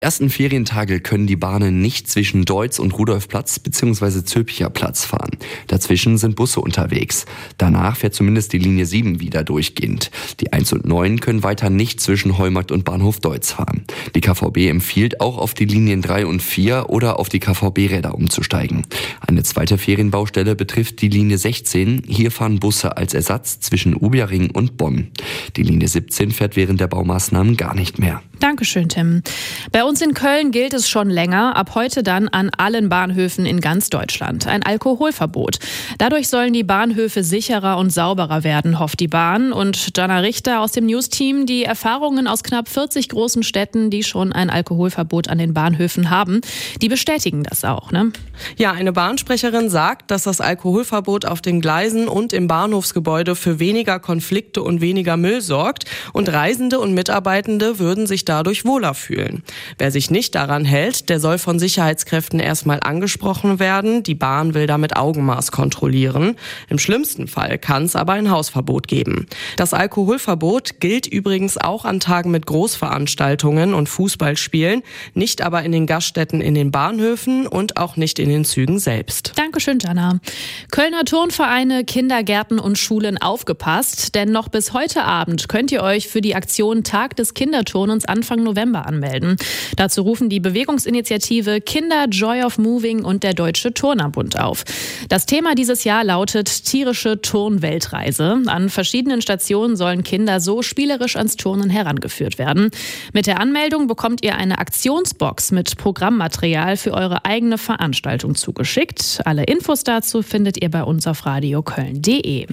Ersten Ferientage können die Bahnen nicht zwischen Deutz und Rudolfplatz bzw. Zülpicher Platz fahren. Dazwischen sind Busse unterwegs. Danach fährt zumindest die Linie 7 wieder durchgehend. Die 1 und 9 können weiter nicht zwischen Heumarkt und Bahnhof Deutz fahren. Die KVB empfiehlt auch auf die Linien 3 und 4 oder auf die KVB-Räder umzusteigen. Eine zweite Ferienbaustelle betrifft die Linie 16. Hier fahren Busse als Ersatz zwischen Ubiaring und Bonn. Die Linie 17 fährt während der Baumaßnahmen gar nicht mehr. Dankeschön, Tim. Bei uns in Köln gilt es schon länger, ab heute dann an allen Bahnhöfen in ganz Deutschland. Ein Alkoholverbot. Dadurch sollen die Bahnhöfe sicherer und sauberer werden, hofft die Bahn. Und Jana Richter aus dem News-Team, die Erfahrungen aus knapp 40 großen Städten, die schon ein Alkoholverbot an den Bahnhöfen haben, die bestätigen das auch, ne? Ja, eine Bahnsprecherin sagt, dass das Alkoholverbot auf den Gleisen und im Bahnhofsgebäude für weniger Konflikte und weniger Müll sorgt. Und Reisende und Mitarbeitende würden sich dadurch wohler fühlen. Wer sich nicht daran hält, der soll von Sicherheitskräften erstmal angesprochen werden. Die Bahn will damit Augenmaß kontrollieren. Im schlimmsten Fall kann es aber ein Hausverbot geben. Das Alkoholverbot gilt übrigens auch an Tagen mit Großveranstaltungen und Fußballspielen, nicht aber in den Gaststätten in den Bahnhöfen und auch nicht in den Zügen selbst. Dankeschön, Jana. Kölner Turnvereine, Kindergärten und Schulen aufgepasst, denn noch bis heute Abend könnt ihr euch für die Aktion Tag des Kinderturnens Anfang November anmelden. Dazu rufen die Bewegungsinitiative Kinder Joy of Moving und der Deutsche Turnerbund auf. Das Thema dieses Jahr lautet tierische Turnweltreise. An verschiedenen Stationen sollen Kinder so spielerisch ans Turnen herangeführt werden. Mit der Anmeldung bekommt ihr eine Aktionsbox mit Programmmaterial für eure eigene Veranstaltung zugeschickt. Alle Infos dazu findet ihr bei uns auf radioköln.de.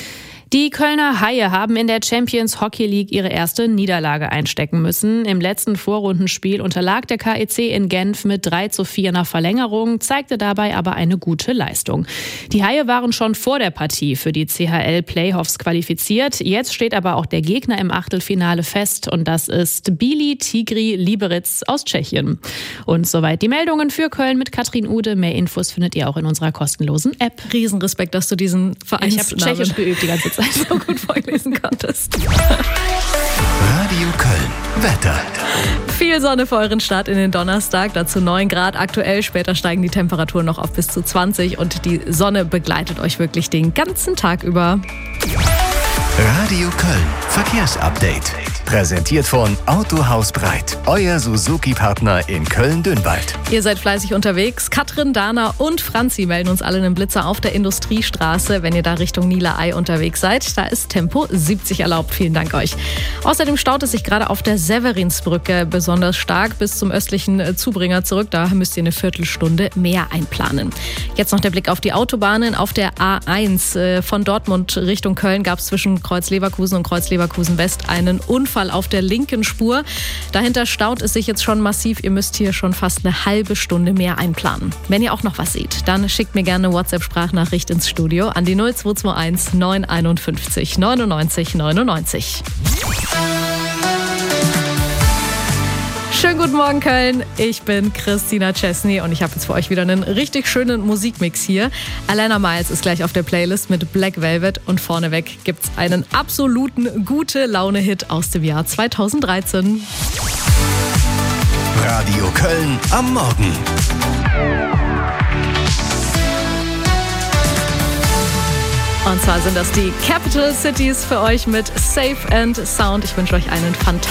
Die Kölner Haie haben in der Champions Hockey League ihre erste Niederlage einstecken müssen. Im letzten Vorrundenspiel unterlag der KEC in Genf mit 3:4 nach Verlängerung, zeigte dabei aber eine gute Leistung. Die Haie waren schon vor der Partie für die CHL-Playoffs qualifiziert. Jetzt steht aber auch der Gegner im Achtelfinale fest und das ist Bili Tigri Liberec aus Tschechien. Und soweit die Meldungen für Köln mit Katrin Ude. Mehr Infos findet ihr auch in unserer kostenlosen App. Riesenrespekt, dass du diesen Vereinsnamen... Ich habe Tschechisch geübt die ganze Zeit. So gut vorlesen konntest. Radio Köln. Wetter. Viel Sonne für euren Start in den Donnerstag. Dazu 9 Grad aktuell. Später steigen die Temperaturen noch auf bis zu 20 und die Sonne begleitet euch wirklich den ganzen Tag über. Radio Köln. Verkehrsupdate. Präsentiert von Autohaus Breit. Euer Suzuki-Partner in Köln-Dünwald. Ihr seid fleißig unterwegs. Katrin, Dana und Franzi melden uns alle einen Blitzer auf der Industriestraße, wenn ihr da Richtung Niederei unterwegs seid. Da ist Tempo 70 erlaubt. Vielen Dank euch. Außerdem staut es sich gerade auf der Severinsbrücke besonders stark bis zum östlichen Zubringer zurück. Da müsst ihr eine Viertelstunde mehr einplanen. Jetzt noch der Blick auf die Autobahnen. Auf der A1 von Dortmund Richtung Köln gab es zwischen Kreuz Leverkusen und Kreuz Leverkusen West einen Unfall auf der linken Spur. Dahinter staut es sich jetzt schon massiv. Ihr müsst hier schon fast eine halbe Stunde mehr einplanen. Wenn ihr auch noch was seht, dann schickt mir gerne eine WhatsApp-Sprachnachricht ins Studio an die 0221 951 99 99. Schönen guten Morgen, Köln. Ich bin Christina Chesney und ich habe jetzt für euch wieder einen richtig schönen Musikmix hier. Alana Miles ist gleich auf der Playlist mit Black Velvet und vorneweg gibt's einen absoluten Gute-Laune-Hit aus dem Jahr 2013. Radio Köln am Morgen. Und zwar sind das die Capital Cities für euch mit Safe and Sound. Ich wünsche euch einen fantastischen